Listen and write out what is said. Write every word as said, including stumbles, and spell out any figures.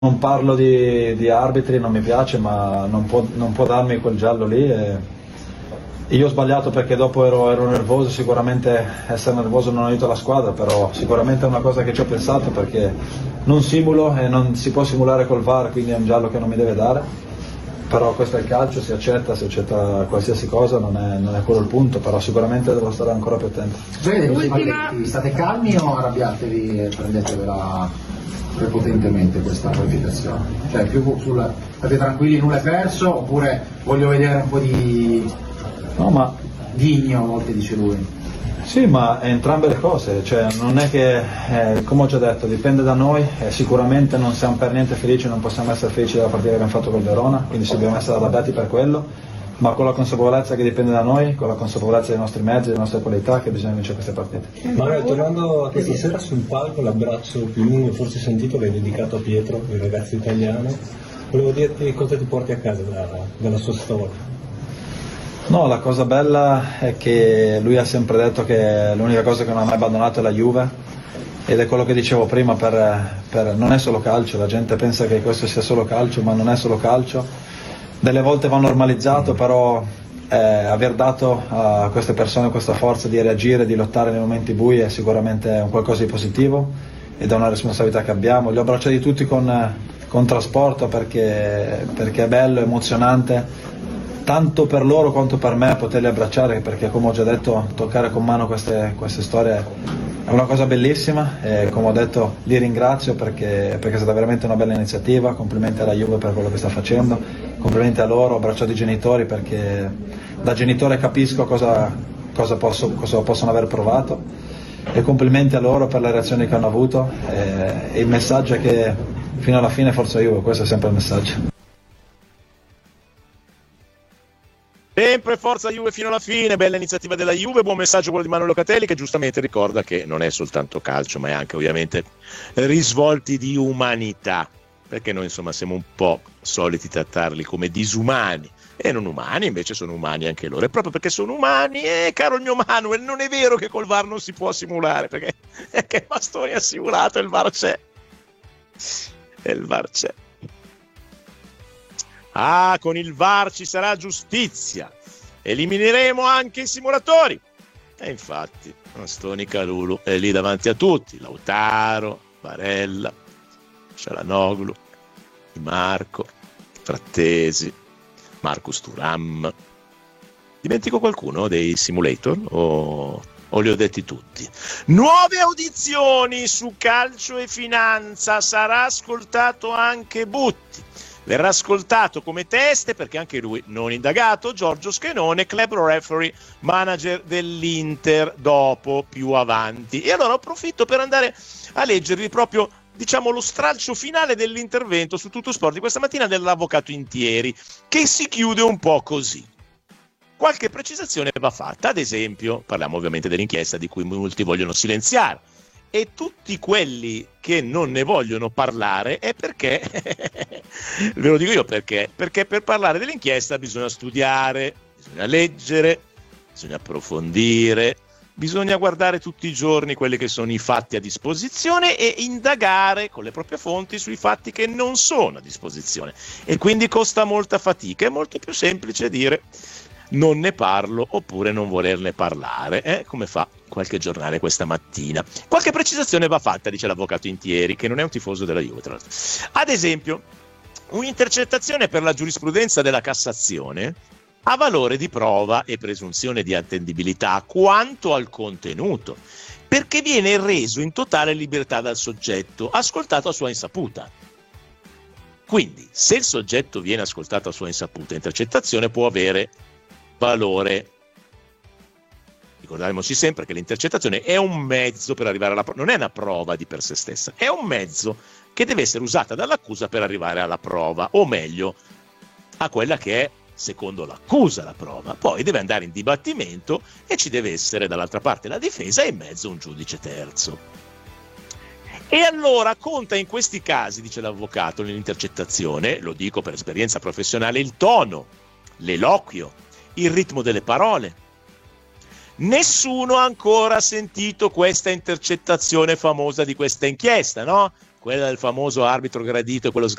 non parlo di, di arbitri, non mi piace, ma non può, non può darmi quel giallo lì. E io ho sbagliato perché dopo ero, ero nervoso, sicuramente essere nervoso non aiuta la squadra, però sicuramente è una cosa che ci ho pensato perché non simulo e non si può simulare col V A R, quindi è un giallo che non mi deve dare. Però questo è il calcio, si accetta, si accetta qualsiasi cosa, non è, non è quello il punto, però sicuramente devo stare ancora più attento. Ultima... State calmi o arrabbiatevi e prendetevela prepotentemente questa qualificazione? Cioè più sulla, state tranquilli, nulla è perso, oppure voglio vedere un po' di no, ma... ghigno, a volte dice lui. Sì, ma entrambe le cose, cioè non è che, eh, come ho già detto, dipende da noi, e sicuramente non siamo per niente felici, non possiamo essere felici della partita che abbiamo fatto col Verona, quindi dobbiamo essere arrabbiati per quello, ma con la consapevolezza che dipende da noi, con la consapevolezza dei nostri mezzi, delle nostre qualità, che bisogna vincere queste partite. Manuel, tornando a questa sera sul palco, l'abbraccio più lungo forse sentito l'hai dedicato a Pietro, il ragazzo italiano, volevo dirti cosa ti porti a casa da, dalla sua storia. No, la cosa bella è che lui ha sempre detto che l'unica cosa che non ha mai abbandonato è la Juve, ed è quello che dicevo prima, per, per, non è solo calcio, la gente pensa che questo sia solo calcio, ma non è solo calcio, delle volte va normalizzato, però eh, aver dato a queste persone questa forza di reagire, di lottare nei momenti bui è sicuramente un qualcosa di positivo ed è una responsabilità che abbiamo. Li ho abbracciati tutti con, con trasporto perché, perché è bello, emozionante, tanto per loro quanto per me poterli abbracciare, perché come ho già detto toccare con mano queste, queste storie è una cosa bellissima e come ho detto li ringrazio perché, perché è stata veramente una bella iniziativa. Complimenti alla Juve per quello che sta facendo, complimenti a loro, ho abbracciato i genitori perché da genitore capisco cosa, cosa, posso, cosa possono aver provato, e complimenti a loro per le reazioni che hanno avuto, e, e il messaggio è che fino alla fine forza Juve, questo è sempre il messaggio. Sempre forza Juve fino alla fine, bella iniziativa della Juve, buon messaggio quello di Manuel Locatelli, che giustamente ricorda che non è soltanto calcio ma è anche ovviamente risvolti di umanità, perché noi insomma siamo un po' soliti trattarli come disumani e non umani, invece sono umani anche loro, e proprio perché sono umani, eh, caro il mio Manuel, non è vero che col V A R non si può simulare, perché che Bastoni ha simulato, il V A R c'è e il V A R c'è. Ah, con il V A R ci sarà giustizia, elimineremo anche i simulatori. E infatti Bastoni Calulu è lì davanti a tutti, Lautaro, Barella, Cialanoglu, Di Marco, Frattesi, Marcus Thuram. Dimentico qualcuno dei simulator o, o li ho detti tutti? Nuove audizioni su calcio e finanza, sarà ascoltato anche Butti. Verrà ascoltato come teste, perché anche lui non indagato, Giorgio Schenone, club referee, manager dell'Inter, dopo, più avanti. E allora approfitto per andare a leggervi proprio, diciamo, lo stralcio finale dell'intervento su Tutto Sport di questa mattina dell'avvocato Intieri, che si chiude un po' così. Qualche precisazione va fatta, ad esempio, parliamo ovviamente dell'inchiesta di cui molti vogliono silenziare, e tutti quelli che non ne vogliono parlare è perché, ve lo dico io perché, perché per parlare dell'inchiesta bisogna studiare, bisogna leggere, bisogna approfondire, bisogna guardare tutti i giorni quelli che sono i fatti a disposizione e indagare con le proprie fonti sui fatti che non sono a disposizione, e quindi costa molta fatica. È molto più semplice dire non ne parlo oppure non volerne parlare, eh? Come fa qualche giornale questa mattina. Qualche precisazione va fatta, dice l'avvocato Intieri, che non è un tifoso della Juve, tra l'altro. Ad esempio, un'intercettazione per la giurisprudenza della Cassazione ha valore di prova e presunzione di attendibilità quanto al contenuto, perché viene reso in totale libertà dal soggetto, ascoltato a sua insaputa. Quindi, se il soggetto viene ascoltato a sua insaputa, intercettazione può avere valore. Ricordiamoci sempre che l'intercettazione è un mezzo per arrivare alla prova, non è una prova di per sé stessa, è un mezzo che deve essere usata dall'accusa per arrivare alla prova, o meglio, a quella che è, secondo l'accusa, la prova. Poi deve andare in dibattimento e ci deve essere dall'altra parte la difesa e in mezzo un giudice terzo. E allora conta in questi casi, dice l'avvocato, nell'intercettazione, lo dico per esperienza professionale, il tono, l'eloquio, il ritmo delle parole. Nessuno ha ancora sentito questa intercettazione famosa di questa inchiesta, no? quella del famoso arbitro gradito e quello